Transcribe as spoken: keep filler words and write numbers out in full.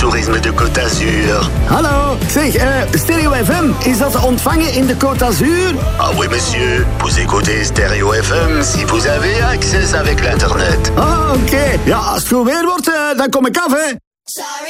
toerisme de Côte d'Azur. Hallo, zeg, uh, Stereo F M, is dat te ontvangen in de Côte d'Azur? Ah oui, monsieur. Vous écoutez Stereo F M si vous avez accès avec l'internet. Ah, oké. Okay. Ja, als het goed weer wordt, uh, dan kom ik af, hè. Sorry.